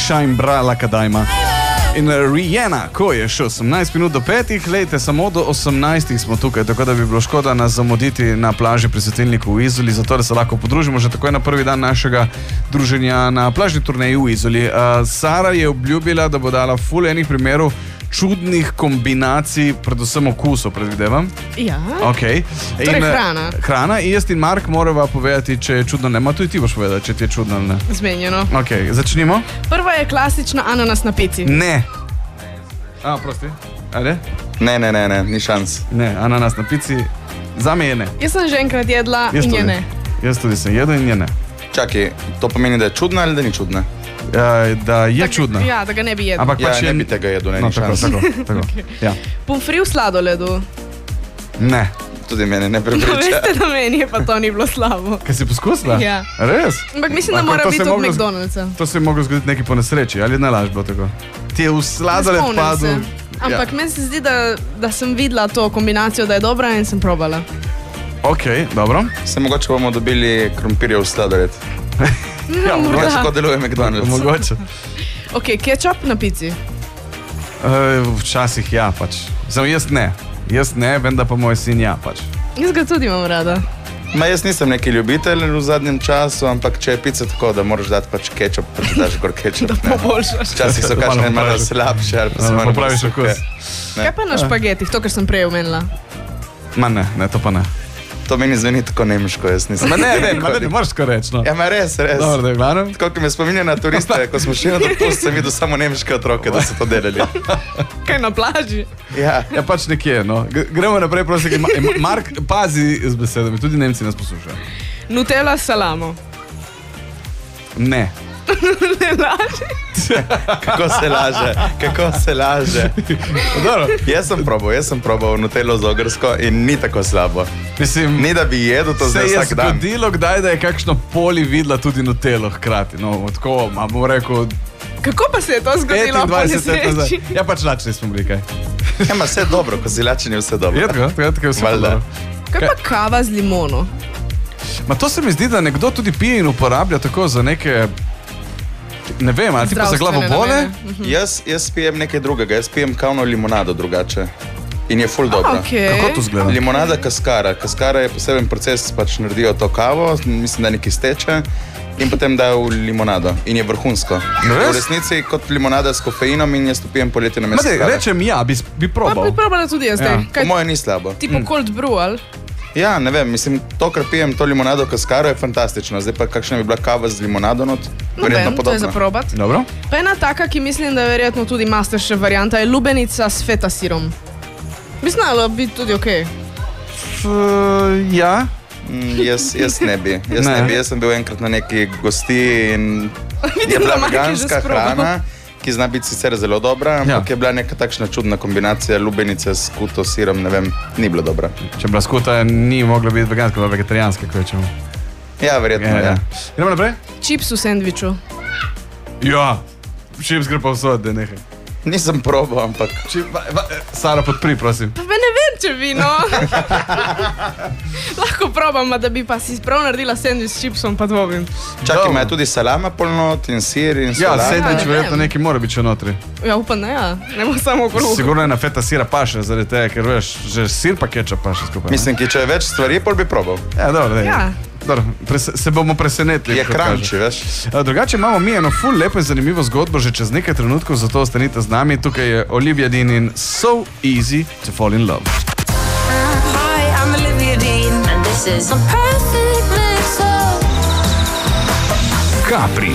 Tisha in Brala Kadajma. In Rihanna, ko je še 18 minut do 5, lejte, samo do 18 smo tukaj, tako da bi bilo škoda nas zamuditi na plaži pri svetilniku v Izoli, zato da se lahko podružimo že takoj na prvi dan našega druženja na plažni turneji v Izoli. Sara je obljubila, da bo dala ful enih primerov čudnih kombinacij, predvsem okusov, predvidevam. Ja, okay. Torej hrana. Hrana in jaz in Mark morava povedati, če je čudno, ne, ma tudi ti boš povedati, če ti je čudno ali ne. Zmenjeno. Ok, začnimo. Prva je klasična ananas na pici. Ne. Prosti. Ali? Ne, ni šans. Ne, ananas na pici, zame je ne. Jaz sem že enkrat jedla in je ne. Jaz tudi sem jedel in je ne. Čakaj, to pomeni, da je čudna ali da ni čudna? Da je čudna. Ja, da ga ne bi jedel. Ampak ja, ne bi tega jedel, ne, ni šans. Tako. Okay. Ja. Pomfri v sladoledu. Ne. Tudi mene ne prepriča. Veste, da meni je pa to ni bilo slabo. Kaj si poskusila? Ja. Res? Ampak mislim, da mora biti od McDonald'sa. To se je moglo zgoditi neki po nesreči, ali ne laž bilo tako? Ti je v sladoled padel. Ampak meni se zdi, da sem videla to kombinacijo, da je dobra in sem probala. Ok, dobro. Se mogoče bomo dobili krompirjev sladoled. Ja, mogoče kot deluje McDonald's. Mogoče. Ok, ketchup na pici. Včasih ja, pač. Jaz ne, vem, da pa moj sin ja, pač. Jaz ga tudi imam rada. Jaz nisem neki ljubitelj v zadnjem času, ampak če je pica tako, da moraš dati pač ketchup, pač daš gor ketchup. Da poboljšaš. Včasih so kakšne malo slabše, ali pa se moraš popraviš okus. Kaj pa na špagetih, to, kar sem prej omenila? Ma ne, to pa ne. To meni zveni tako nemško, jaz nisem. Ne moraš tako reči, no. Ja, res. Dobro, da je glavno. Tako, ki me spominja na turiste, ko smo šli na dopust, sem videl samo nemške otroke, da so to delali. Kaj na plaži? Ja, pač nekje, no. Gremo naprej, prosim. Mark, pazi z besedami, tudi Nemci nas poslušajo. Nutella s salamo. Ne. Ne laži. Kako se laže. Jaz sem probal Nutello z ogrsko in ni tako slabo. Mislim, ni da bi jedel to zdaj vsak dan. Se je zgodilo kdaj, da je kakšno poli videla tudi Nutello hkrati. No, tako, bom rekel... Kako pa se je to zgodilo po nesreči? Ja, pač lačni smo bili, kaj? Ja, vse dobro, ko si lačen je vse dobro. Je tako vse dobro. Kaj pa kava z limono? To se mi zdi, da nekdo tudi pije in uporablja tako za neke... Ne vem, ali ti pa za glavo bole? Jaz pijem nekaj drugega, jaz pijem kavno limonado drugače. In je ful dobro. Kako to zgleda? Limonada kaskara. Kaskara je poseben proces, pač naredijo to kavo, mislim, da nekaj steče in potem dajo v limonado. In je vrhunsko. V resnici kot limonada s kofeinom in jaz to pijem poletje na mesto. Rečem ja, bi probal. Pa bi probala tudi jaz. Po moje ni slabo. Tipo cold brew, ali? Ja, ne vem, mislim, to, kar pijem, to limonado kaskaro je fantastično. Zdaj pa kakšna bi bila kava z limonado not, verjetno podobno. To je za probat. Dobro. Pa ena taka, ki mislim, da je verjetno tudi masterchef varianta, je lubenica s feta sirom. Bi znalo biti tudi okej. Ja. Jaz ne bi. Jaz sem bil enkrat na neki gosti in je bila veganska hrana, ki zna biti sicer zelo dobra, ampak je bila neka takšna čudna kombinacija lubenice s skuto, sirom, ne vem, ni bila dobra. Če bila skuta, ni mogla biti veganska, bila vegetarijanska, kaj čemu. Ja, verjetno, ja. Gremo naprej? Čips v sendviču. Ja, čips gre pa vsod, da nekaj. Nisem probal, ampak... Sara, podpri, prosim. Pa ne vem, če vi, no. Lahko probam, da bi pa si prav naredila sendvič s čipsom, pa dvobim. Čakaj, ima tudi salama polnot in sir in solat. Ja, sendvič verjetno nekaj mora biti še notri. Ja, upam, ne, ja. Ne bo samo kruh. Sigurno je na feta sira paše, zaradi tega, ker veš, že sir pa kečap paše skupaj. Mislim, ki če je več stvari, pol bi probal. Ja, dobro, ja. Se bomo presenetili. Je kranči, veš. Drugače imamo mi eno ful lepo in zanimivo zgodbo že čez nekaj trenutkov, zato ostanite z nami. Tukaj je Olivia Dean in So Easy to Fall in Love. Hi, I'm Olivia Dean and this is a perfect mix of Capri.